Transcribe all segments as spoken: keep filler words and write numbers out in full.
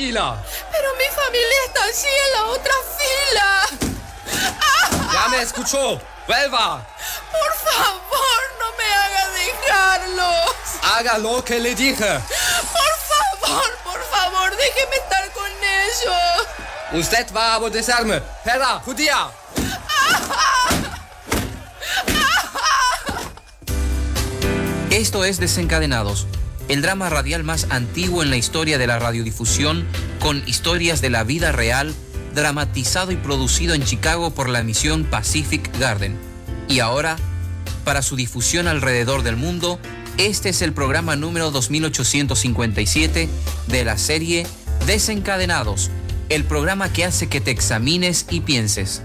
fila. Pero mi familia está allí en la otra fila. ¡Ah! Ya me escuchó. Vuelva. Por favor, no me haga dejarlos. Haga lo que le dije. Por favor, por favor, déjeme estar con ellos. Usted va a obedecerme. Perra, judía. Esto es Desencadenados, el drama radial más antiguo en la historia de la radiodifusión, con historias de la vida real, dramatizado y producido en Chicago por la emisión Pacific Garden. Y ahora, para su difusión alrededor del mundo, este es el programa número dos mil ochocientos cincuenta y siete de la serie Desencadenados, el programa que hace que te examines y pienses.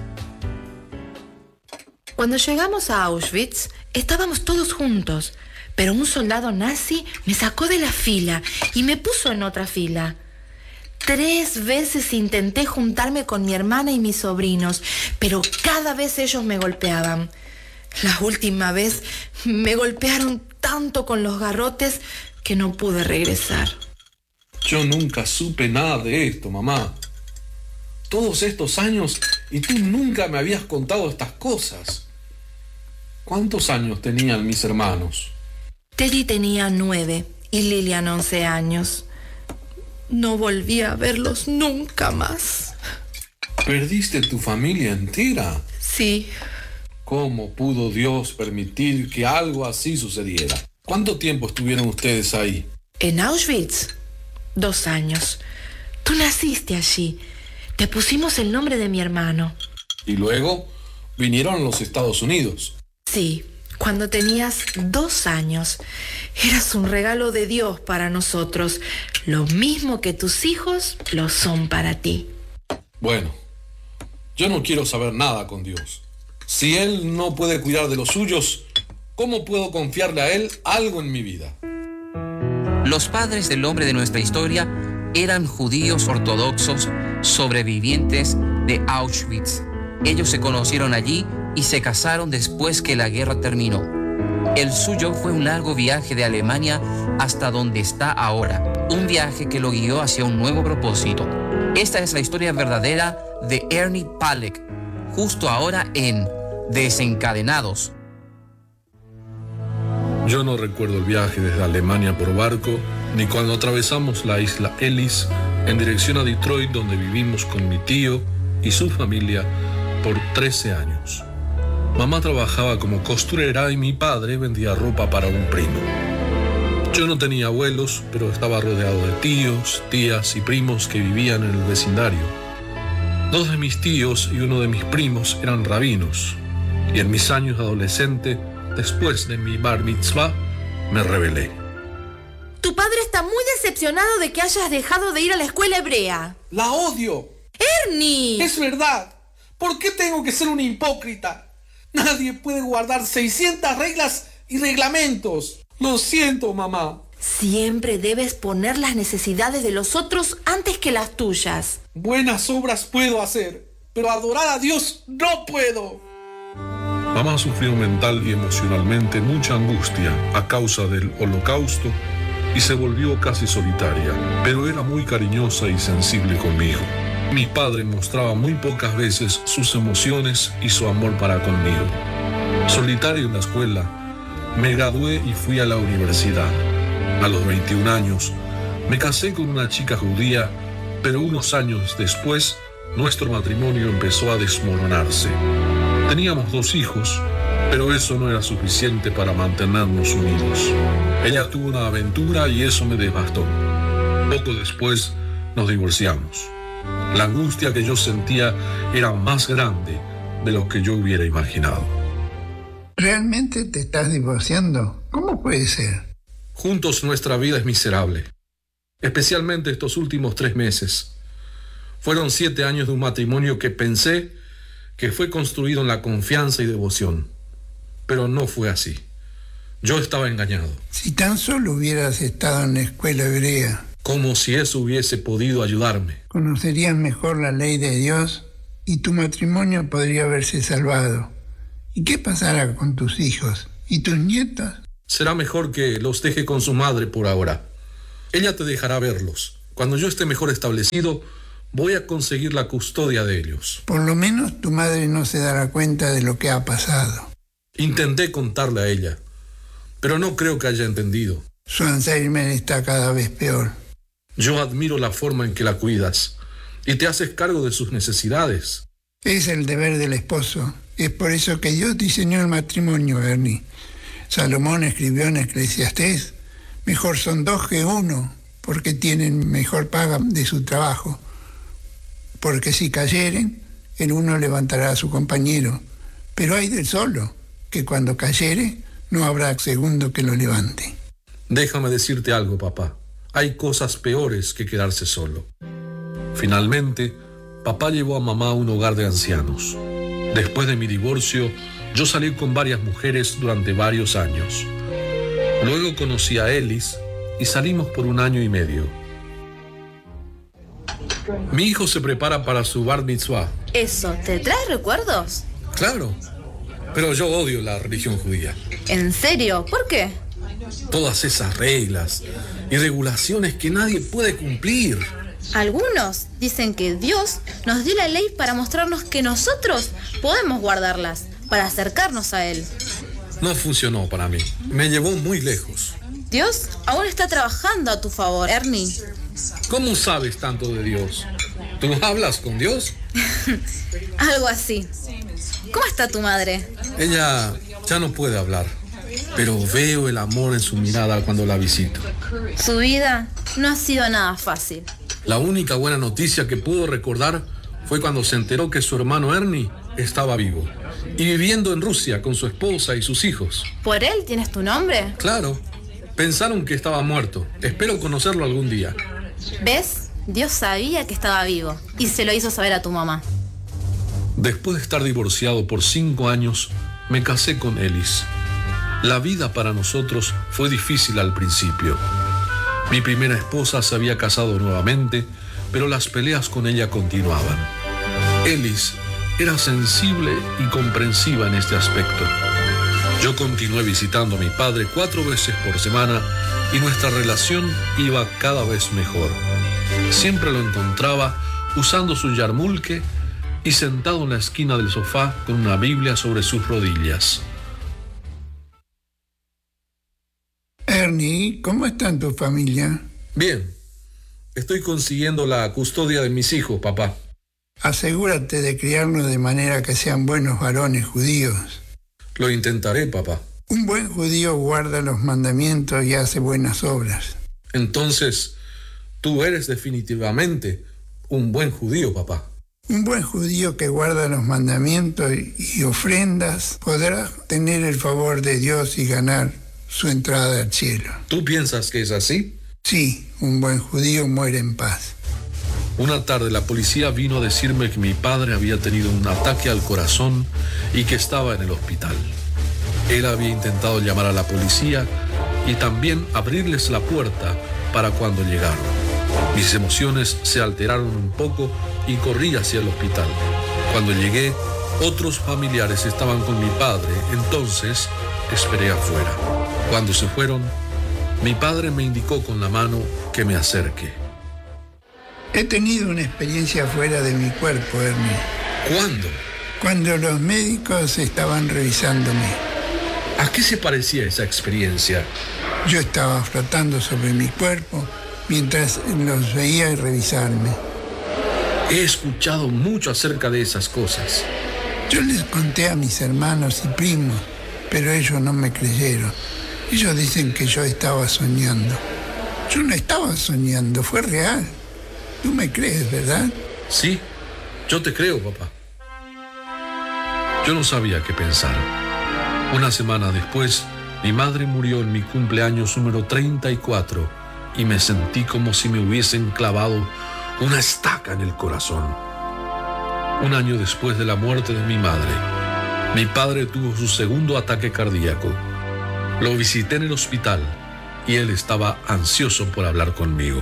Cuando llegamos a Auschwitz, estábamos todos juntos, pero un soldado nazi me sacó de la fila y me puso en otra fila. Tres veces intenté juntarme con mi hermana y mis sobrinos, pero cada vez ellos me golpeaban. La última vez me golpearon tanto con los garrotes que no pude regresar. Yo nunca supe nada de esto, mamá. Todos estos años y tú nunca me habías contado estas cosas. ¿Cuántos años tenían mis hermanos? Teddy tenía nueve y Lilian once años. No volví a verlos nunca más. ¿Perdiste tu familia entera? Sí. ¿Cómo pudo Dios permitir que algo así sucediera? ¿Cuánto tiempo estuvieron ustedes ahí? En Auschwitz, dos años. Tú naciste allí. Te pusimos el nombre de mi hermano. ¿Y luego vinieron a los Estados Unidos? Sí, cuando tenías dos años. Eras un regalo de Dios para nosotros. Lo mismo que tus hijos lo son para ti. Bueno, yo no quiero saber nada con Dios. Si Él no puede cuidar de los suyos, ¿cómo puedo confiarle a Él algo en mi vida? Los padres del hombre de nuestra historia eran judíos ortodoxos sobrevivientes de Auschwitz. Ellos se conocieron allí y se casaron después que la guerra terminó. El suyo fue un largo viaje de Alemania hasta donde está ahora, un viaje que lo guió hacia un nuevo propósito. Esta es la historia verdadera de Ernie Palek, justo ahora en Desencadenados. Yo no recuerdo el viaje desde Alemania por barco, ni cuando atravesamos la isla Ellis en dirección a Detroit, donde vivimos con mi tío y su familia por trece años. Mamá trabajaba como costurera y mi padre vendía ropa para un primo. Yo no tenía abuelos, pero estaba rodeado de tíos, tías y primos que vivían en el vecindario. Dos de mis tíos y uno de mis primos eran rabinos, y en mis años de adolescente, después de mi bar mitzvah, me rebelé. Tu padre está muy decepcionado de que hayas dejado de ir a la escuela hebrea. ¡La odio! ¡Ernie! Es verdad. ¿Por qué tengo que ser un hipócrita? Nadie puede guardar seiscientas reglas y reglamentos. Lo siento, mamá. Siempre debes poner las necesidades de los otros antes que las tuyas. Buenas obras puedo hacer, pero adorar a Dios no puedo. Mamá sufrió mental y emocionalmente mucha angustia a causa del Holocausto y se volvió casi solitaria, pero era muy cariñosa y sensible conmigo. Mi padre mostraba muy pocas veces sus emociones y su amor para conmigo. Solitario en la escuela, me gradué y fui a la universidad. A los veintiún años, me casé con una chica judía, pero unos años después, nuestro matrimonio empezó a desmoronarse. Teníamos dos hijos, pero eso no era suficiente para mantenernos unidos. Ella tuvo una aventura y eso me devastó. Poco después, nos divorciamos. La angustia que yo sentía era más grande de lo que yo hubiera imaginado. ¿Realmente te estás divorciando? ¿Cómo puede ser? Juntos nuestra vida es miserable, especialmente estos últimos tres meses. Fueron siete años de un matrimonio que pensé que fue construido en la confianza y devoción, pero no fue así. Yo estaba engañado. Si tan solo hubieras estado en la escuela hebrea, como si eso hubiese podido ayudarme. Conocerías mejor la ley de Dios y tu matrimonio podría haberse salvado. ¿Y qué pasará con tus hijos y tus nietos? Será mejor que los deje con su madre por ahora. Ella te dejará verlos Cuando yo esté mejor establecido, voy a conseguir la custodia de ellos. Por lo menos tu madre no se dará cuenta de lo que ha pasado. Intenté contarle a ella, pero no creo que haya entendido. Su Alzheimer está cada vez peor. Yo admiro la forma en que la cuidas y te haces cargo de sus necesidades. Es el deber del esposo. Es por eso que Dios diseñó el matrimonio, Ernie. Salomón escribió en Eclesiastés, mejor son dos que uno, porque tienen mejor paga de su trabajo. Porque si cayeren, el uno levantará a su compañero. Pero hay del solo, que cuando cayere, no habrá segundo que lo levante. Déjame decirte algo, papá. Hay cosas peores que quedarse solo. Finalmente, papá llevó a mamá a un hogar de ancianos. Después de mi divorcio, yo salí con varias mujeres durante varios años. Luego conocí a Ellis y salimos por un año y medio. Mi hijo se prepara para su bar mitzvah. ¿Eso te trae recuerdos? Claro, pero yo odio la religión judía. ¿En serio? ¿Por qué? Todas esas reglas y regulaciones que nadie puede cumplir. Algunos dicen que Dios nos dio la ley para mostrarnos que nosotros podemos guardarlas, para acercarnos a Él. No funcionó para mí. Me llevó muy lejos. Dios aún está trabajando a tu favor, Ernie. ¿Cómo sabes tanto de Dios? ¿Tú hablas con Dios? Algo así. ¿Cómo está tu madre? Ella ya no puede hablar, pero veo el amor en su mirada cuando la visito. Su vida no ha sido nada fácil. La única buena noticia que pudo recordar fue cuando se enteró que su hermano Ernie estaba vivo y viviendo en Rusia con su esposa y sus hijos. ¿Por él tienes tu nombre? Claro, pensaron que estaba muerto. Espero conocerlo algún día. ¿Ves? Dios sabía que estaba vivo y se lo hizo saber a tu mamá. Después de estar divorciado por cinco años, me casé con Ellis. La vida para nosotros fue difícil al principio. Mi primera esposa se había casado nuevamente, pero las peleas con ella continuaban. Ellis era sensible y comprensiva en este aspecto. Yo continué visitando a mi padre cuatro veces por semana y nuestra relación iba cada vez mejor. Siempre lo encontraba usando su yarmulke y sentado en la esquina del sofá con una Biblia sobre sus rodillas. Ernie, ¿cómo está en tu familia? Bien. Estoy consiguiendo la custodia de mis hijos, papá. Asegúrate de criarlos de manera que sean buenos varones judíos. Lo intentaré, papá. Un buen judío guarda los mandamientos y hace buenas obras. Entonces, tú eres definitivamente un buen judío, papá. Un buen judío que guarda los mandamientos y ofrendas podrá tener el favor de Dios y ganar su entrada al cielo. ¿Tú piensas que es así? Sí, un buen judío muere en paz. Una tarde la policía vino a decirme que mi padre había tenido un ataque al corazón y que estaba en el hospital. Él había intentado llamar a la policía y también abrirles la puerta para cuando llegaron. Mis emociones se alteraron un poco y corrí hacia el hospital. Cuando llegué, otros familiares estaban con mi padre, entonces esperé afuera. Cuando se fueron, mi padre me indicó con la mano que me acerque. He tenido una experiencia fuera de mi cuerpo, Ernie. ¿Cuándo? Cuando los médicos estaban revisándome. ¿A qué se parecía esa experiencia? Yo estaba flotando sobre mi cuerpo mientras los veía revisarme. He escuchado mucho acerca de esas cosas. Yo les conté a mis hermanos y primos, pero ellos no me creyeron. Ellos dicen que yo estaba soñando. Yo no estaba soñando, fue real. ¿Tú me crees, verdad? Sí, yo te creo, papá. Yo no sabía qué pensar. Una semana después, mi madre murió en mi cumpleaños número treinta y cuatro y me sentí como si me hubiesen clavado una estaca en el corazón. Un año después de la muerte de mi madre, mi padre tuvo su segundo ataque cardíaco. Lo visité en el hospital y él estaba ansioso por hablar conmigo.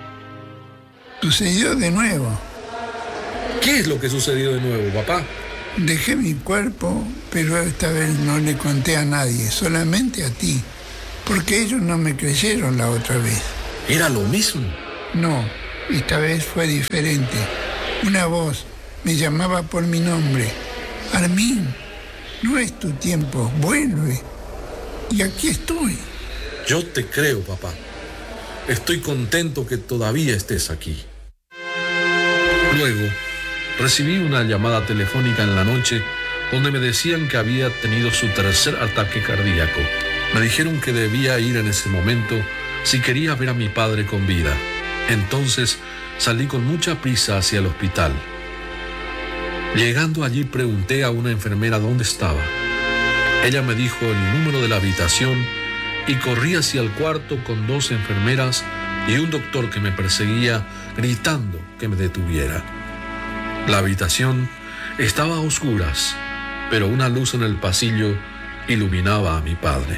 Sucedió de nuevo. ¿Qué es lo que sucedió de nuevo, papá? Dejé mi cuerpo, pero esta vez no le conté a nadie, solamente a ti, porque ellos no me creyeron la otra vez. ¿Era lo mismo? No, Esta vez fue diferente. Una voz me llamaba por mi nombre. Armin, no es tu tiempo, vuelve. Y aquí estoy. Yo te creo, papá. Estoy contento que todavía estés aquí. Luego, recibí una llamada telefónica en la noche donde me decían que había tenido su tercer ataque cardíaco. Me dijeron que debía ir en ese momento si quería ver a mi padre con vida. Entonces salí con mucha prisa hacia el hospital. Llegando allí pregunté a una enfermera dónde estaba. Ella me dijo el número de la habitación y corrí hacia el cuarto con dos enfermeras y un doctor que me perseguía gritando que me detuviera. La habitación estaba a oscuras, pero una luz en el pasillo iluminaba a mi padre.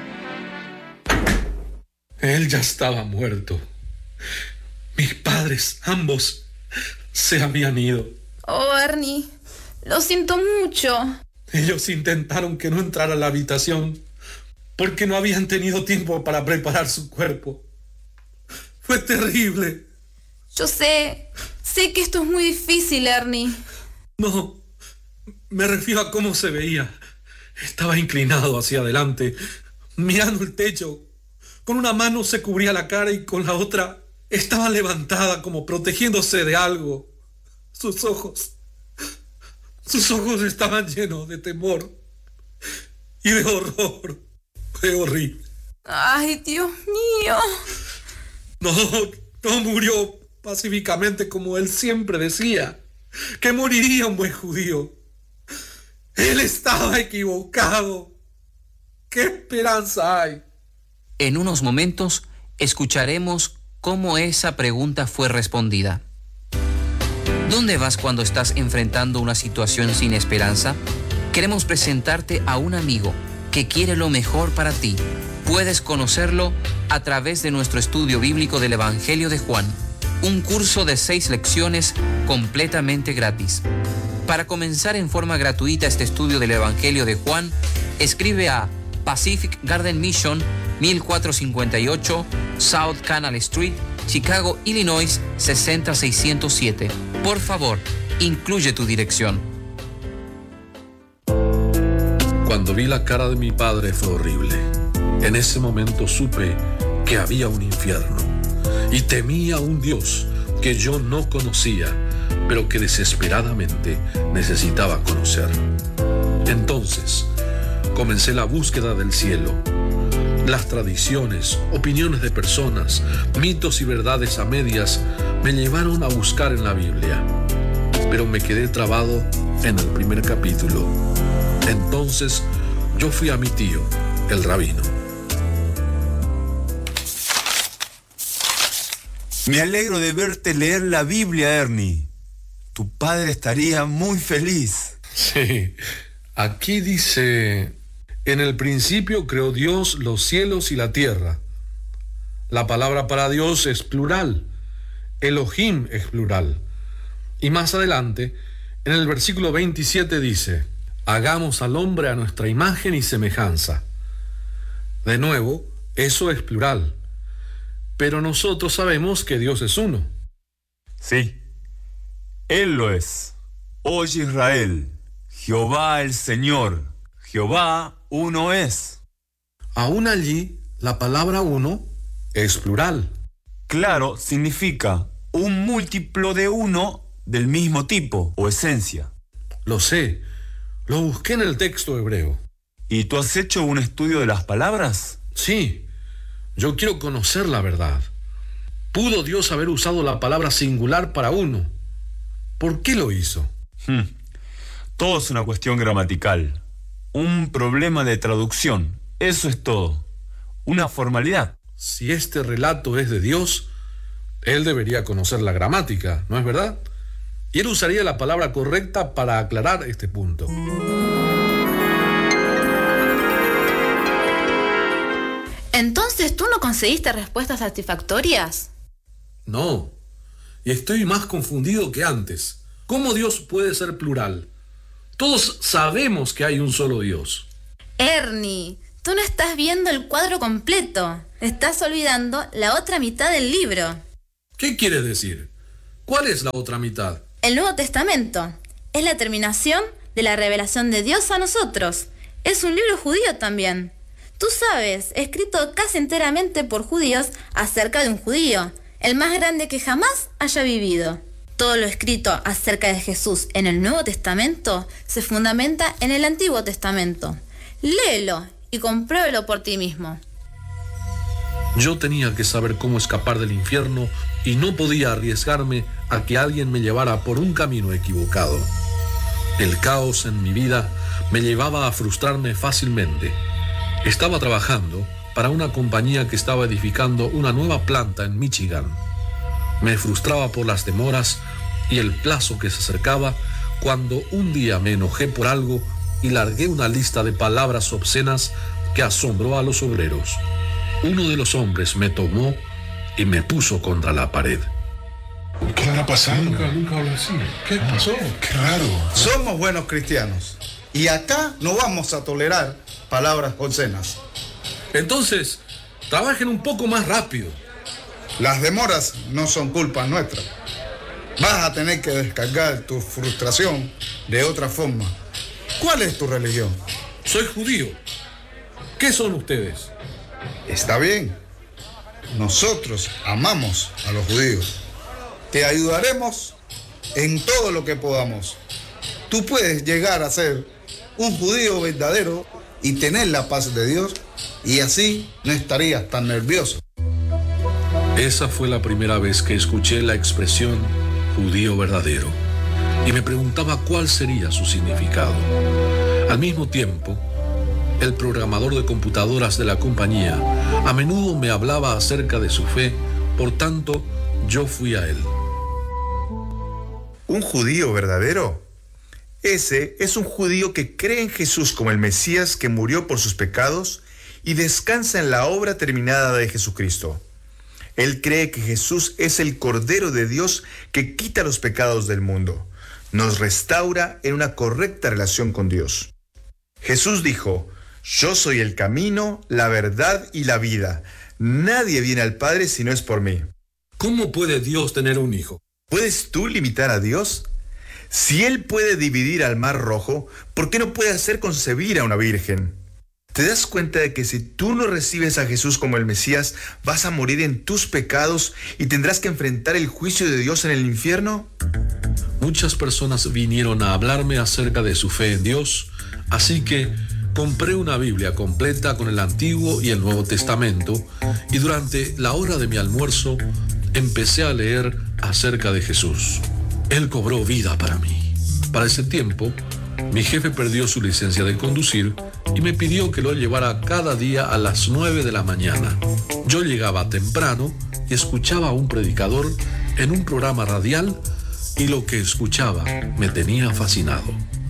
Él ya estaba muerto. Mis padres, ambos, se habían ido. Oh, Ernie, lo siento mucho. Ellos intentaron que no entrara a la habitación porque no habían tenido tiempo para preparar su cuerpo. Fue terrible. Yo sé, sé que esto es muy difícil, Ernie. No, me refiero a cómo se veía. Estaba inclinado hacia adelante, mirando el techo. Con una mano se cubría la cara y con la otra estaba levantada como protegiéndose de algo. Sus ojos, sus ojos estaban llenos de temor y de horror. Fue horrible. Ay, Dios mío. No, no murió pacíficamente como él siempre decía, que moriría un buen judío. Él estaba equivocado. ¿Qué esperanza hay? En unos momentos escucharemos cómo esa pregunta fue respondida. ¿Dónde vas cuando estás enfrentando una situación sin esperanza? Queremos presentarte a un amigo que quiere lo mejor para ti. Puedes conocerlo a través de nuestro estudio bíblico del Evangelio de Juan, un curso de seis lecciones completamente gratis. Para comenzar en forma gratuita este estudio del Evangelio de Juan, escribe a Pacific Garden Mission, mil cuatrocientos cincuenta y ocho South Canal Street, Chicago, Illinois, sesenta mil seiscientos siete. Por favor, incluye tu dirección. Cuando vi la cara de mi padre fue horrible. En ese momento supe que había un infierno y temía a un Dios que yo no conocía, pero que desesperadamente necesitaba conocer. Entonces, comencé la búsqueda del cielo. Las tradiciones, opiniones de personas, mitos y verdades a medias me llevaron a buscar en la Biblia, pero me quedé trabado en el primer capítulo. Entonces, yo fui a mi tío, el rabino. Me alegro de verte leer la Biblia, Ernie. Tu padre estaría muy feliz. Sí, aquí dice: en el principio creó Dios los cielos y la tierra. La palabra para Dios es plural. Elohim es plural. Y más adelante, en el versículo veintisiete dice: hagamos al hombre a nuestra imagen y semejanza. De nuevo, eso es plural. Pero nosotros sabemos que Dios es uno. Sí, Él lo es. Oye, Israel, Jehová el Señor, Jehová uno es. Aún allí, la palabra uno es plural. Claro, significa un múltiplo de uno del mismo tipo o esencia. Lo sé, lo busqué en el texto hebreo. ¿Y tú has hecho un estudio de las palabras? Sí, yo quiero conocer la verdad. ¿Pudo Dios haber usado la palabra singular para uno? ¿Por qué lo hizo? Hmm. Todo es una cuestión gramatical. Un problema de traducción. Eso es todo. Una formalidad. Si este relato es de Dios, Él debería conocer la gramática, ¿no es verdad? Y Él usaría la palabra correcta para aclarar este punto. Entonces, ¿tú no conseguiste respuestas satisfactorias? No, y estoy más confundido que antes. ¿Cómo Dios puede ser plural? Todos sabemos que hay un solo Dios. Ernie, tú no estás viendo el cuadro completo. Estás olvidando la otra mitad del libro. ¿Qué quiere decir? ¿Cuál es la otra mitad? El Nuevo Testamento es la terminación de la revelación de Dios a nosotros. Es un libro judío también. Tú sabes, escrito casi enteramente por judíos acerca de un judío, el más grande que jamás haya vivido. Todo lo escrito acerca de Jesús en el Nuevo Testamento se fundamenta en el Antiguo Testamento. Léelo y compruébalo por ti mismo. Yo tenía que saber cómo escapar del infierno y no podía arriesgarme a que alguien me llevara por un camino equivocado. El caos en mi vida me llevaba a frustrarme fácilmente. Estaba trabajando para una compañía que estaba edificando una nueva planta en Michigan. Me frustraba por las demoras y el plazo que se acercaba cuando un día me enojé por algo y largué una lista de palabras obscenas que asombró a los obreros. Uno de los hombres me tomó y me puso contra la pared. ¿Qué le ha pasado? Nunca, nunca hablo así. ¿Qué pasó? Qué raro. Somos buenos cristianos y acá no vamos a tolerar palabras obscenas. Entonces, trabajen un poco más rápido. Las demoras no son culpa nuestra. Vas a tener que descargar tu frustración de otra forma. ¿Cuál es tu religión? Soy judío. ¿Qué son ustedes? Está bien. Nosotros amamos a los judíos. Te ayudaremos en todo lo que podamos. Tú puedes llegar a ser un judío verdadero y tener la paz de Dios, y así no estarías tan nervioso. Esa fue la primera vez que escuché la expresión judío verdadero y me preguntaba cuál sería su significado. Al mismo tiempo, el programador de computadoras de la compañía a menudo me hablaba acerca de su fe, por tanto, yo fui a él. ¿Un judío verdadero? Ese es un judío que cree en Jesús como el Mesías que murió por sus pecados y descansa en la obra terminada de Jesucristo. Él cree que Jesús es el Cordero de Dios que quita los pecados del mundo, nos restaura en una correcta relación con Dios. Jesús dijo: yo soy el camino, la verdad y la vida. Nadie viene al Padre si no es por mí. ¿Cómo puede Dios tener un hijo? ¿Puedes tú limitar a Dios? Si Él puede dividir al mar rojo, ¿por qué no puede hacer concebir a una virgen? ¿Te das cuenta de que si tú no recibes a Jesús como el Mesías, vas a morir en tus pecados y tendrás que enfrentar el juicio de Dios en el infierno? Muchas personas vinieron a hablarme acerca de su fe en Dios, así que compré una Biblia completa con el Antiguo y el Nuevo Testamento y durante la hora de mi almuerzo empecé a leer acerca de Jesús. Él cobró vida para mí. Para ese tiempo, mi jefe perdió su licencia de conducir y me pidió que lo llevara cada día a las nueve de la mañana. Yo llegaba temprano y escuchaba a un predicador en un programa radial y lo que escuchaba me tenía fascinado.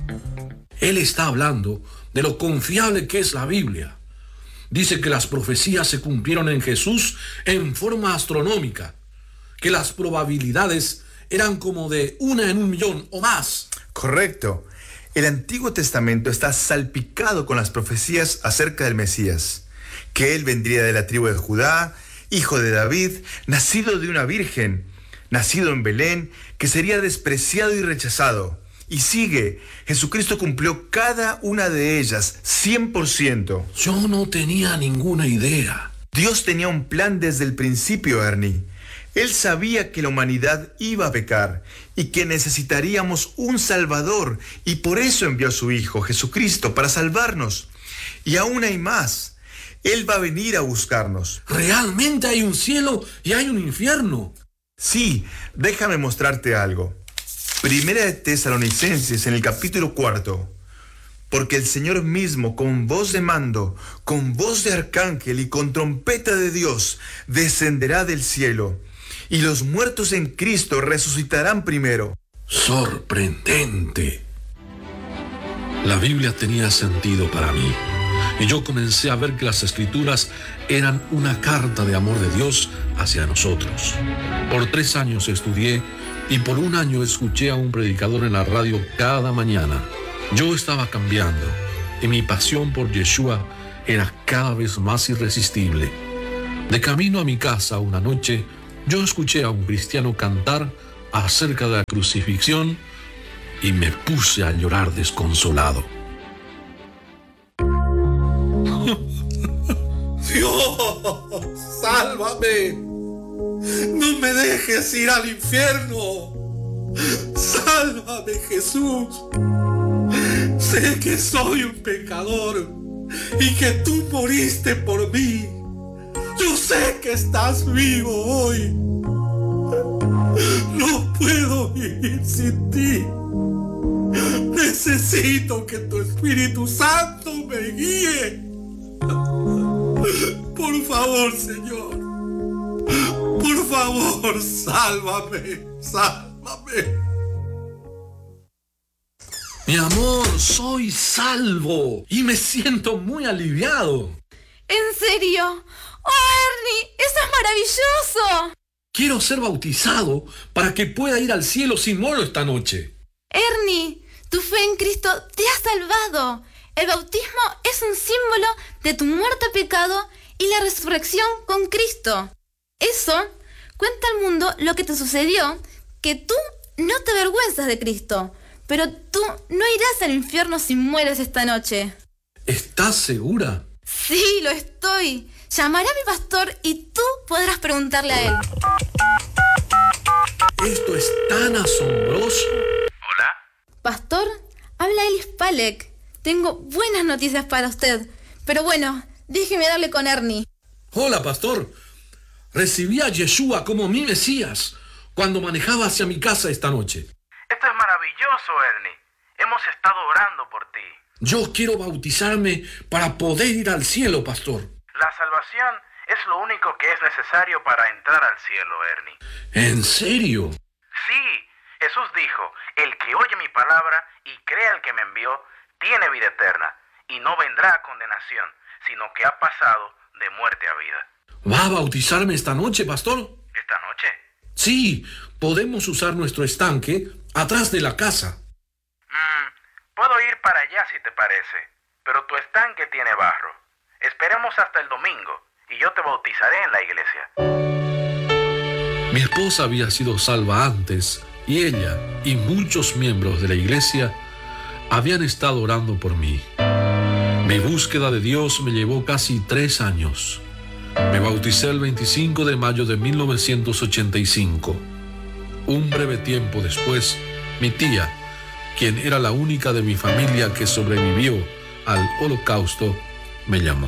Él está hablando de lo confiable que es la Biblia. Dice que las profecías se cumplieron en Jesús en forma astronómica, que las probabilidades eran como de una en un millón o más. Correcto. El Antiguo Testamento está salpicado con las profecías acerca del Mesías, que él vendría de la tribu de Judá, hijo de David, nacido de una virgen, nacido en Belén, que sería despreciado y rechazado. Y sigue, Jesucristo cumplió cada una de ellas, cien por ciento. Yo no tenía ninguna idea. Dios tenía un plan desde el principio, Ernie. Él sabía que la humanidad iba a pecar y que necesitaríamos un Salvador, y por eso envió a su Hijo, Jesucristo, para salvarnos. Y aún hay más. Él va a venir a buscarnos. ¿Realmente hay un cielo y hay un infierno? Sí, déjame mostrarte algo. Primera de Tesalonicenses, en el capítulo cuarto. Porque el Señor mismo, con voz de mando, con voz de arcángel y con trompeta de Dios, descenderá del cielo. Y los muertos en Cristo resucitarán primero. Sorprendente. La Biblia tenía sentido para mí, y yo comencé a ver que las Escrituras eran una carta de amor de Dios hacia nosotros. Por tres años estudié y por un año escuché a un predicador en la radio cada mañana. Yo estaba cambiando y mi pasión por Yeshua era cada vez más irresistible. De camino a mi casa una noche, Yo escuché a un cristiano cantar acerca de la crucifixión y me puse a llorar desconsolado. Dios, sálvame. No me dejes ir al infierno. Sálvame, Jesús. Sé que soy un pecador y que tú moriste por mí. Yo sé que estás vivo hoy. No puedo vivir sin ti. Necesito que tu Espíritu Santo me guíe. Por favor, Señor. Por favor, sálvame. Sálvame. Mi amor, soy salvo y me siento muy aliviado. ¿En serio? ¡Oh, Ernie! ¡Eso es maravilloso! Quiero ser bautizado para que pueda ir al cielo si muero esta noche. Ernie, tu fe en Cristo te ha salvado. El bautismo es un símbolo de tu muerte a pecado y la resurrección con Cristo. Eso cuenta al mundo lo que te sucedió, que tú no te avergüenzas de Cristo, pero tú no irás al infierno si mueres esta noche. ¿Estás segura? Sí, lo estoy. Llamaré a mi pastor y tú podrás preguntarle a él. Esto es tan asombroso. ¿Hola? Pastor, habla Elis Palek. Tengo buenas noticias para usted. Pero bueno, déjeme darle con Ernie. Hola, pastor. Recibí a Yeshua como mi Mesías cuando manejaba hacia mi casa esta noche. Esto es maravilloso, Ernie. Hemos estado orando por ti. Yo quiero bautizarme para poder ir al cielo, pastor. La salvación es lo único que es necesario para entrar al cielo, Ernie. ¿En serio? Sí, Jesús dijo, el que oye mi palabra y cree al que me envió, tiene vida eterna, y no vendrá a condenación, sino que ha pasado de muerte a vida. ¿Va a bautizarme esta noche, pastor? ¿Esta noche? Sí, podemos usar nuestro estanque atrás de la casa. Mm, puedo ir para allá si te parece, pero tu estanque tiene barro. Esperemos hasta el domingo y yo te bautizaré en la iglesia. Mi esposa había sido salva antes y ella y muchos miembros de la iglesia habían estado orando por mí. Mi búsqueda de Dios me llevó casi tres años. Me bauticé el veinticinco de mayo de mil novecientos ochenta y cinco. Un breve tiempo después, mi tía, quien era la única de mi familia que sobrevivió al Holocausto, me llamó.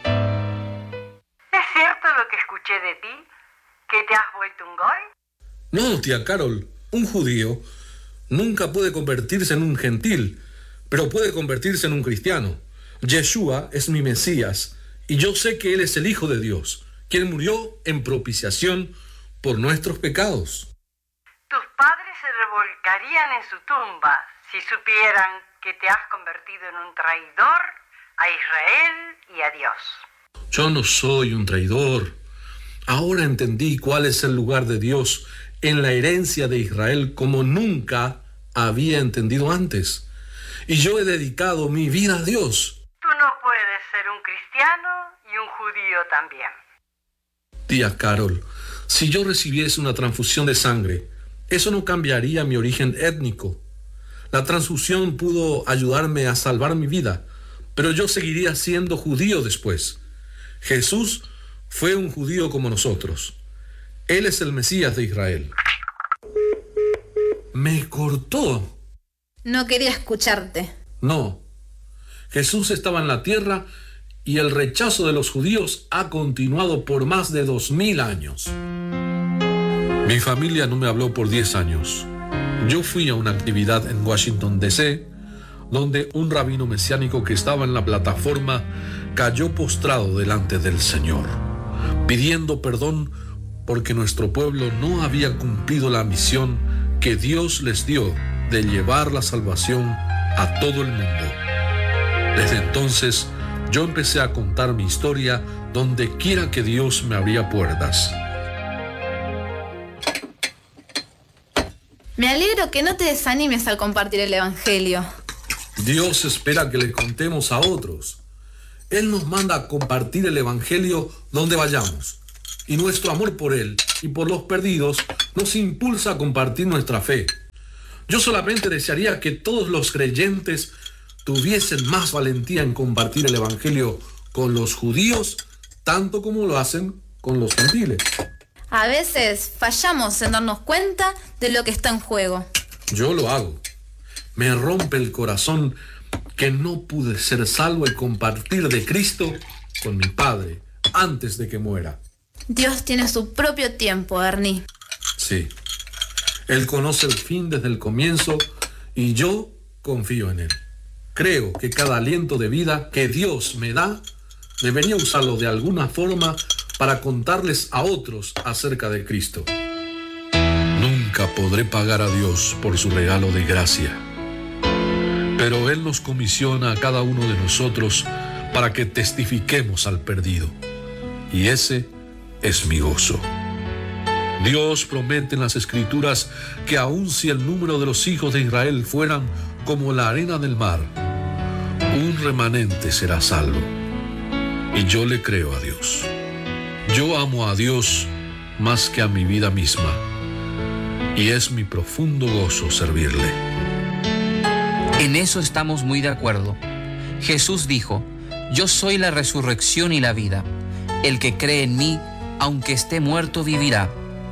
¿Es cierto lo que escuché de ti? ¿Que te has vuelto un goy? No, tía Carol, un judío nunca puede convertirse en un gentil, pero puede convertirse en un cristiano. Yeshua es mi Mesías, y yo sé que Él es el Hijo de Dios, quien murió en propiciación por nuestros pecados. Tus padres se revolcarían en su tumba si supieran que te has convertido en un traidor a Israel y a Dios. Yo no soy un traidor. Ahora entendí cuál es el lugar de Dios en la herencia de Israel como nunca había entendido antes. Y yo he dedicado mi vida a Dios. Tú no puedes ser un cristiano y un judío también. Tía Carol, si yo recibiese una transfusión de sangre, eso no cambiaría mi origen étnico. La transfusión pudo ayudarme a salvar mi vida, pero yo seguiría siendo judío después. Jesús fue un judío como nosotros. Él es el Mesías de Israel. Me cortó. No quería escucharte. No. Jesús estaba en la tierra y el rechazo de los judíos ha continuado por más de dos mil años. Mi familia no me habló por diez años. Yo fui a una actividad en Washington, D C, donde un rabino mesiánico que estaba en la plataforma cayó postrado delante del Señor, pidiendo perdón porque nuestro pueblo no había cumplido la misión que Dios les dio de llevar la salvación a todo el mundo. Desde entonces, yo empecé a contar mi historia donde quiera que Dios me abría puertas. Me alegro que no te desanimes al compartir el Evangelio. Dios espera que le contemos a otros. Él nos manda a compartir el Evangelio donde vayamos. y nuestro amor por Él y por los perdidos nos impulsa a compartir nuestra fe. Yo solamente desearía que todos los creyentes tuviesen más valentía en compartir el Evangelio con los judíos, tanto como lo hacen con los gentiles. A veces fallamos en darnos cuenta de lo que está en juego. Yo lo hago. Me rompe el corazón que no pude ser salvo y compartir de Cristo con mi Padre antes de que muera. Dios tiene su propio tiempo, Ernie. Sí. Él conoce el fin desde el comienzo y yo confío en Él. Creo que cada aliento de vida que Dios me da, debería usarlo de alguna forma para contarles a otros acerca de Cristo. Nunca podré pagar a Dios por su regalo de gracia, pero Él nos comisiona a cada uno de nosotros para que testifiquemos al perdido, y ese es mi gozo. Dios promete en las Escrituras que aun si el número de los hijos de Israel fueran como la arena del mar, un remanente será salvo. Y yo le creo a Dios. Yo amo a Dios más que a mi vida misma, y es mi profundo gozo servirle. En eso estamos muy de acuerdo. Jesús dijo: yo soy la resurrección y la vida. El que cree en mí, aunque esté muerto, vivirá.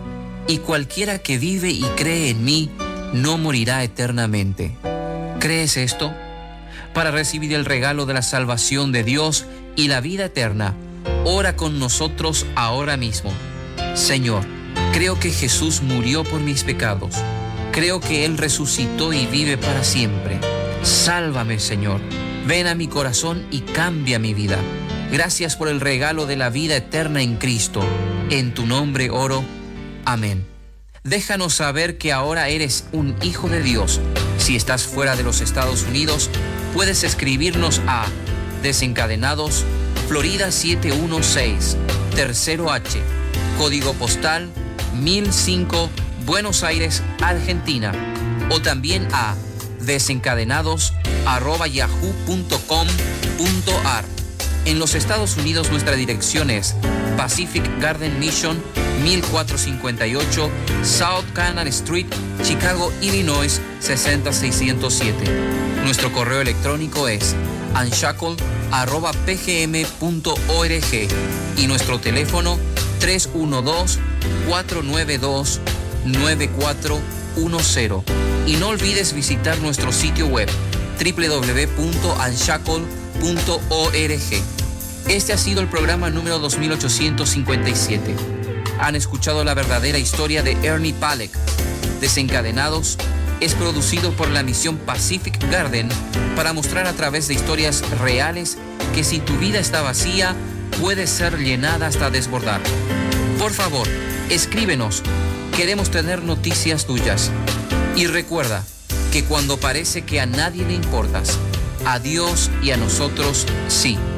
Y cualquiera que vive y cree en mí, no morirá eternamente. ¿Crees esto? Para recibir el regalo de la salvación de Dios y la vida eterna, ora con nosotros ahora mismo. Señor, creo que Jesús murió por mis pecados. Creo que Él resucitó y vive para siempre. Sálvame, Señor. Ven a mi corazón y cambia mi vida. Gracias por el regalo de la vida eterna en Cristo. En tu nombre oro. Amén. Déjanos saber que ahora eres un hijo de Dios. Si estás fuera de los Estados Unidos, puedes escribirnos a Desencadenados, Florida siete uno seis, Tercero H, código postal mil cinco, Buenos Aires, Argentina, o también a desencadenados arroba yahoo punto com punto ar. En los Estados Unidos nuestra dirección es Pacific Garden Mission, mil cuatrocientos cincuenta y ocho South Canal Street, Chicago, Illinois, seis cero seiscientos siete. Nuestro correo electrónico es unshackled arroba p g m punto org y nuestro teléfono tres uno dos, cuatro nueve dos, nueve cuatro uno cero. Y no olvides visitar nuestro sitio web doble u doble u doble u punto unshackled punto org. Este ha sido el programa número dos mil ochocientos cincuenta y siete. Han escuchado la verdadera historia de Ernie Palek. Desencadenados es producido por la misión Pacific Garden para mostrar a través de historias reales que si tu vida está vacía, puede ser llenada hasta desbordar. Por favor, escríbenos. Queremos tener noticias tuyas. Y recuerda que cuando parece que a nadie le importas, a Dios y a nosotros sí.